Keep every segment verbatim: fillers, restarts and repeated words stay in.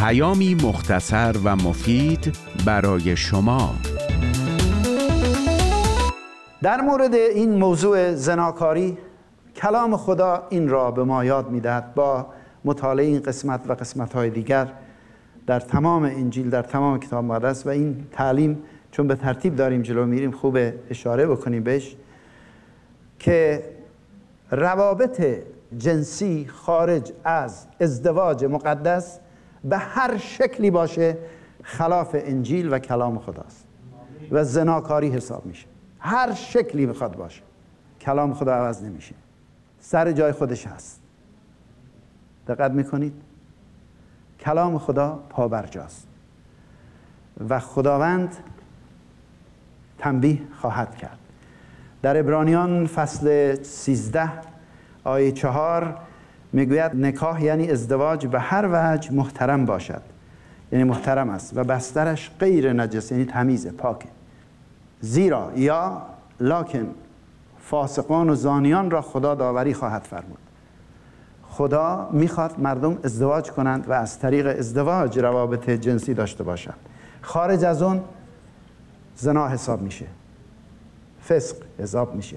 پیامی مختصر و مفید برای شما. در مورد این موضوع زناکاری کلام خدا این را به ما یاد می‌دهد. با مطالعه این قسمت و قسمت‌های دیگر در تمام انجیل، در تمام کتاب مقدس و این تعلیم چون به ترتیب داریم جلو میریم خوبه اشاره بکنیم بهش که روابط جنسی خارج از ازدواج مقدس به هر شکلی باشه خلاف انجیل و کلام خداست و زناکاری حساب میشه. هر شکلی بخواد باشه کلام خدا عوض نمیشه، سر جای خودش هست. دقت میکنید؟ کلام خدا پابرجاست و خداوند تنبیه خواهد کرد. در عبرانیان فصل سیزده آیه چهار میگوید نکاح یعنی ازدواج به هر وجه محترم باشد، یعنی محترم است و بسترش غیر نجس، یعنی تمیزه، پاکه. زیرا یا لکن فاسقان و زانیان را خدا داوری خواهد فرمود. خدا میخواد مردم ازدواج کنند و از طریق ازدواج روابط جنسی داشته باشند. خارج از اون زنا حساب میشه، فسق حساب میشه.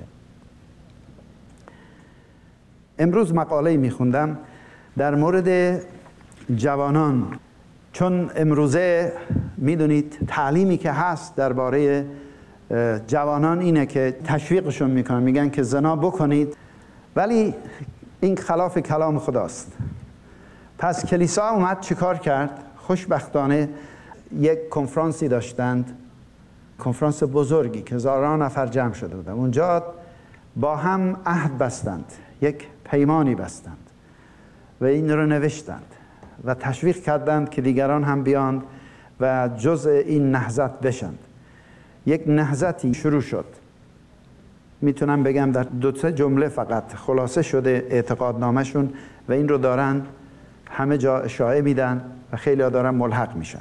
امروز مقاله میخوندم در مورد جوانان، چون امروزه میدونید تعلیمی که هست درباره جوانان اینه که تشویقشون میکنن، میگن که زنا بکنید، ولی این خلاف کلام خداست. پس کلیسا اومد چیکار کرد؟ خوشبختانه یک کنفرانسی داشتند، کنفرانس بزرگی که هزاران نفر جمع شده بودند. اونجا با هم عهد بستند، یک پیمانی بستند و این رو نوشتند و تشویق کردند که دیگران هم بیاند و جزء این نهضت بشند. یک نهضتی شروع شد. میتونم بگم در دو سه جمله فقط خلاصه شده اعتقادنامه‌شون و این رو دارن همه جا اشاعه میدن و خیلی ها دارن ملحق میشن.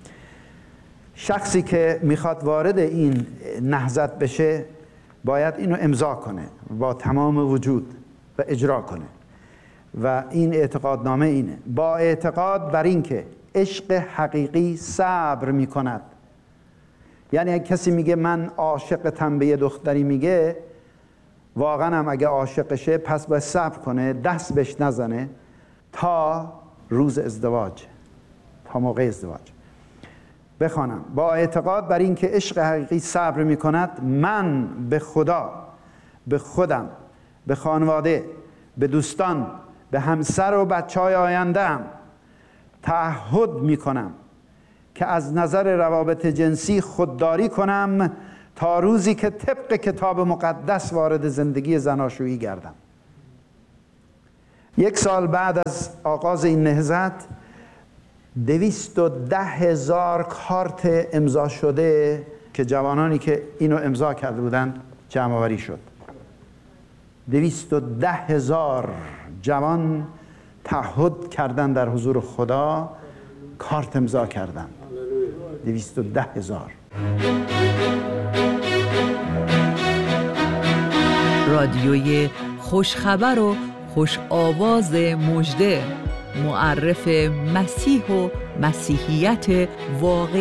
شخصی که میخواد وارد این نهضت بشه باید اینو امضا کنه با تمام وجود و اجرا کنه و این اعتقادنامه اینه: با اعتقاد بر این که عشق حقیقی صبر میکند. یعنی اگه کسی میگه من عاشقتم به یه دختری، میگه واقعا هم اگه عاشقشه پس باید صبر کنه، دست بهش نزنه تا روز ازدواج، تا موقع ازدواج. بخوانم: با اعتقاد بر این که عشق حقیقی صبر میکند، من به خدا، به خودم، به خانواده، به دوستان، به همسر و بچهای آینده‌ام تعهد میکنم که از نظر روابط جنسی خودداری کنم تا روزی که طبق کتاب مقدس وارد زندگی زناشویی گردم. یک سال بعد از آغاز این نهضت دویست و ده هزار کارت امضا شده که جوانانی که اینو امضا کرده بودند جمع آوری شد. دویست و ده هزار جوان تعهد کردن در حضور خدا، کارت امضا کردن. دویست و ده هزار. رادیوی خوشخبر و خوش آواز مژده، معرف مسیح و مسیحیت واقعی.